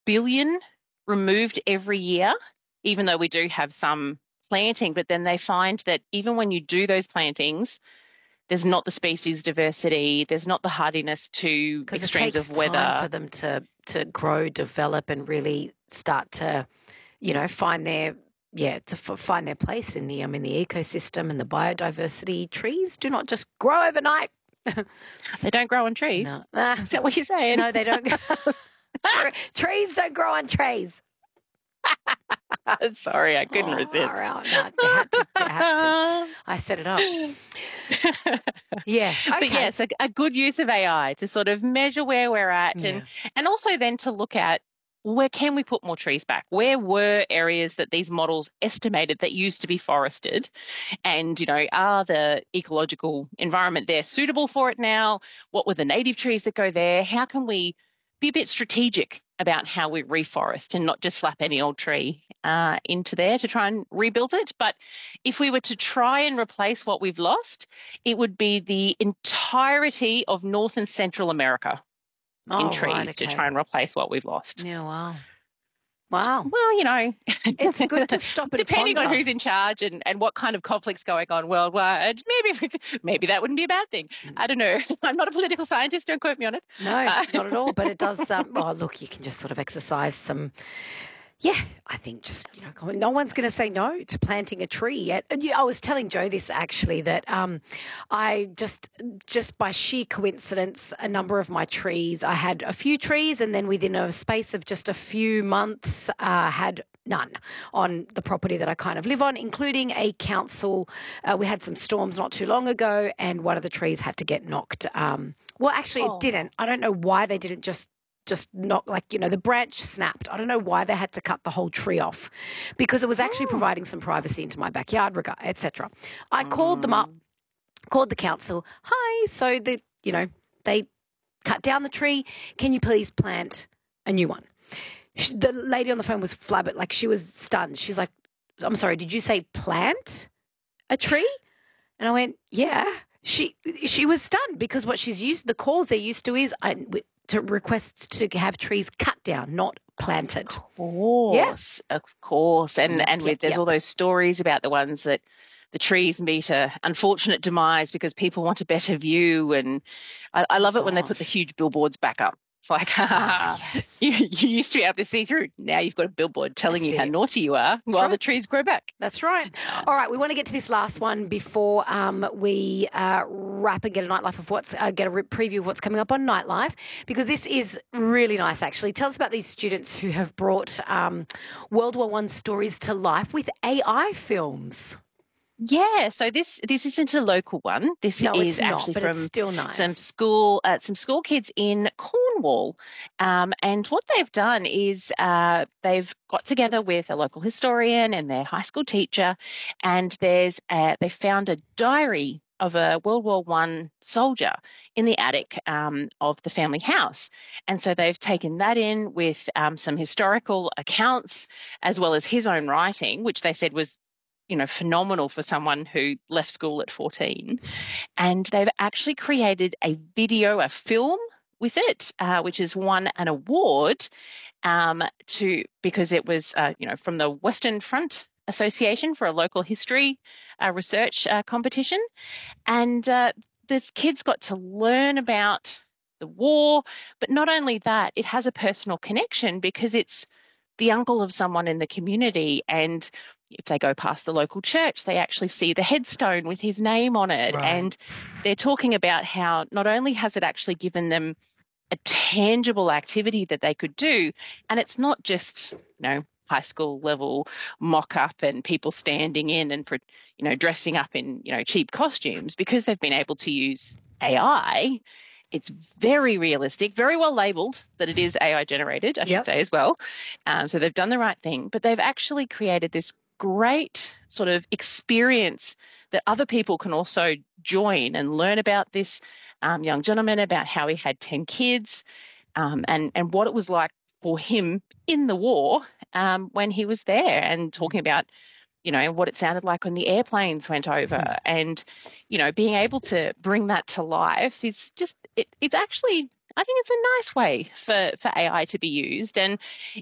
billion removed every year, even though we do have some planting. But then they find that even when you do those plantings, there's not the species diversity, there's not the hardiness to Because it extremes takes of time for weather. them to grow, develop, and really start to, find their find their place in the ecosystem and the biodiversity. Trees do not just grow overnight. They don't grow on trees. No, Is that what you're saying? no, they don't. Trees don't grow on trees. Sorry, I couldn't Oh, all resist. right. No, they had to. They had to. I set it up. Yeah. But Okay. yes, a good use of AI to sort of measure where we're at Yeah. and also then to look at where can we put more trees back? Where were areas that these models estimated that used to be forested? And, are the ecological environment there suitable for it now? What were the native trees that go there? How can we be a bit strategic about how we reforest and not just slap any old tree into there to try and rebuild it? But if we were to try and replace what we've lost, it would be the entirety of North and Central America in Oh, right. trees to Okay. try and replace what we've lost. Yeah. Wow. Wow. Well, It's good to stop and depending on ponder. who's in charge and what kind of conflicts going on worldwide, maybe that wouldn't be a bad thing. I don't know. I'm not a political scientist. Don't quote me on it. No, not at all. But it does. Oh, look, you can just sort of exercise some. Yeah, I think just, no one's going to say no to planting a tree. I was telling Joe this actually, that I just by sheer coincidence, a number of my trees, I had a few trees, and then within a space of just a few months, had none on the property that I kind of live on, including a council. We had some storms not too long ago, and one of the trees had to get knocked. Well, actually, it didn't. I don't know why they didn't just knock, the branch snapped. I don't know why they had to cut the whole tree off, because it was actually providing some privacy into my backyard, etc. I called them up, called the council. Hi, so they cut down the tree. Can you please plant a new one? The lady on the phone was flabbergasted, like she was stunned. She's like, I'm sorry, did you say plant a tree? And I went, yeah. She was stunned because what she's used, the calls they're used to is to requests to have trees cut down, not planted. Of course. And there's all those stories about the ones that the trees meet a unfortunate demise because people want a better view. And I love it when they put the huge billboards back up. It's like, yes. you used to be able to see through. Now you've got a billboard telling you how naughty you are while the trees grow back. That's right. All right, we want to get to this last one before we wrap and get a nightlife of get a preview of what's coming up on Nightlife, because this is really nice, actually. Tell us about these students who have brought World War I stories to life with AI films. Yeah, so this isn't a local one. This is actually but from it's still nice. some school kids in Cornwall, and what they've done is they've got together with a local historian and their high school teacher, and they found a diary of a World War I soldier in the attic of the family house, and so they've taken that in with some historical accounts as well as his own writing, which they said was phenomenal for someone who left school at 14. And they've actually created a film with it, which has won an award because it was, from the Western Front Association for a local history research competition. And the kids got to learn about the war, but not only that, it has a personal connection because it's the uncle of someone in the community, and if they go past the local church, they actually see the headstone with his name on it. Right. And they're talking about how not only has it actually given them a tangible activity that they could do, and it's not just, high school level mock up and people standing in and, dressing up in, cheap costumes, because they've been able to use AI. It's very realistic, very well labeled that it is AI generated, I should say as well. So they've done the right thing, but they've actually created this great sort of experience that other people can also join and learn about this young gentleman, about how he had 10 kids and what it was like for him in the war when he was there, and talking about what it sounded like when the airplanes went over. And, being able to bring that to life is just, it's actually I think it's a nice way for AI to be used. And